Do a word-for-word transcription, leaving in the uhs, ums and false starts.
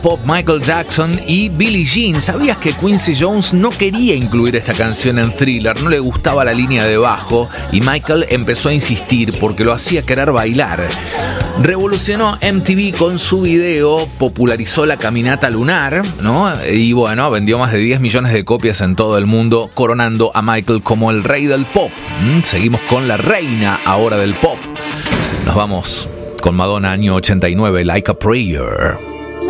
pop Michael Jackson y Billie Jean. ¿Sabías que Quincy Jones no quería incluir esta canción en Thriller? No le gustaba la línea de bajo y Michael empezó a insistir porque lo hacía querer bailar. Revolucionó M T V con su video, popularizó la caminata lunar, ¿no? Y bueno, vendió más de diez millones de copias en todo el mundo, coronando a Michael como el rey del pop. ¿Mm? Seguimos con la reina ahora del pop. Nos vamos con Madonna, año ochenta y nueve, Like a Prayer.